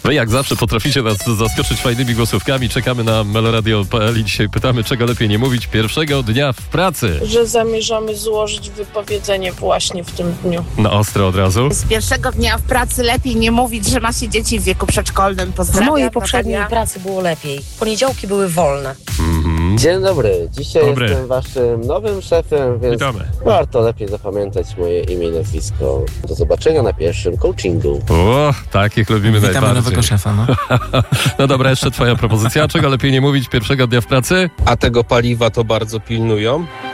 Wy jak zawsze potraficie nas zaskoczyć fajnymi głosówkami. Czekamy na meloradio.pl i dzisiaj pytamy, czego lepiej nie mówić pierwszego dnia w pracy. Że zamierzamy złożyć wypowiedzenie właśnie w tym dniu. Na ostro od razu. Z pierwszego dnia w pracy lepiej nie mówić, że ma się dzieci w wieku przedszkolnym. W Pozdrawiam. mojej poprzedniej Natalia. pracy było lepiej. Poniedziałki były wolne. Dzień dobry, dzisiaj Dobry. jestem waszym nowym szefem, więc Witamy. warto lepiej zapamiętać moje imię i nazwisko. Do zobaczenia na pierwszym coachingu. O, takich lubimy Witamy najbardziej. nowego szefa, no. No dobra, jeszcze twoja propozycja. Czego lepiej nie mówić pierwszego dnia w pracy? A tego paliwa to bardzo pilnują.